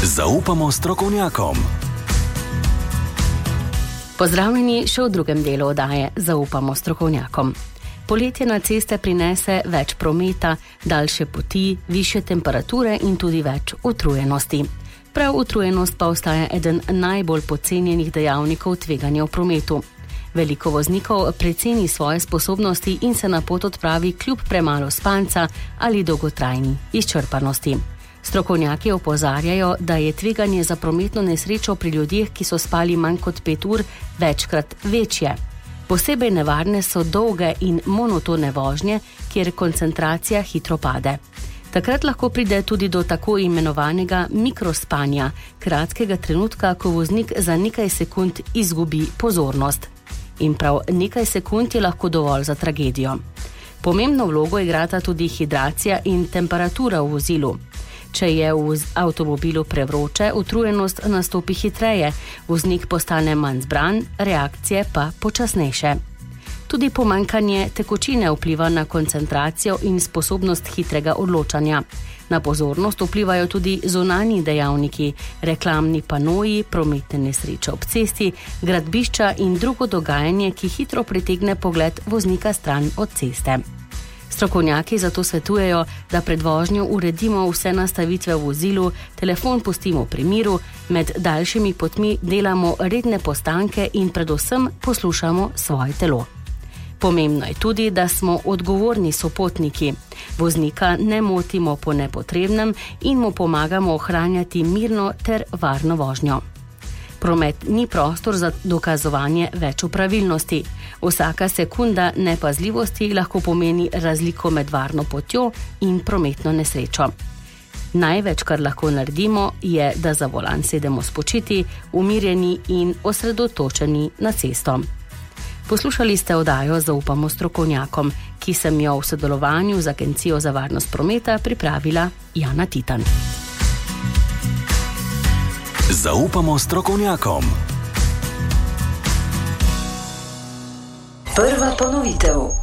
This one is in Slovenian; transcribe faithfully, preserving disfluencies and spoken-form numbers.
Zaupamo strokovnjakom. Pozdravljeni še v drugem delu oddaje Zaupamo strokovnjakom. Poletje na ceste prinese več prometa, daljše poti, višje temperature in tudi več utrujenosti. Prav utrujenost pa ostaja eden najbolj podcenjenih dejavnikov tveganja v prometu. Veliko voznikov preceni svoje sposobnosti in se na pot odpravi kljub premalo spanca ali dolgotrajni izčrpanosti. Strokovnjaki opozarjajo, da je tveganje za prometno nesrečo pri ljudeh, ki so spali manj kot pet ur, večkrat večje. Posebej nevarne so dolge in monotone vožnje, kjer koncentracija hitro pade. Takrat lahko pride tudi do tako imenovanega mikrospanja, kratkega trenutka, ko voznik za nekaj sekund izgubi pozornost. In prav nekaj sekund je lahko dovolj za tragedijo. Pomembno vlogo igrata tudi hidracija in temperatura v vozilu. Če je v avtomobilu prevroče, utrujenost nastopi hitreje, voznik postane manj zbran, reakcije pa počasnejše. Tudi pomanjkanje tekočine vpliva na koncentracijo in sposobnost hitrega odločanja. Na pozornost vplivajo tudi zunanji dejavniki, reklamni panoji, prometne nesreče ob cesti, gradbišča in drugo dogajanje, ki hitro pritegne pogled voznika stran od ceste. Strokovnjaki zato svetujejo, da pred vožnjo uredimo vse nastavitve v vozilu, telefon pustimo pri miru, med daljšimi potmi delamo redne postanke in predvsem poslušamo svoje telo. Pomembno je tudi, da smo odgovorni sopotniki. Voznika ne motimo po nepotrebnem in mu pomagamo ohranjati mirno ter varno vožnjo. Promet ni prostor za dokazovanje več pravilnosti. Vsaka sekunda nepazljivosti lahko pomeni razliko med varno potjo in prometno nesrečo. Največ, kar lahko naredimo, je, da za volan sedemo spočiti, umirjeni in osredotočeni na cesto. Poslušali ste oddajo Zaupamo strokovnjakom, ki sem jo v sodelovanju z Agencijo za varnost prometa pripravila Jana Titan. Zaupamo strokovnjakom. Prva ponovitev.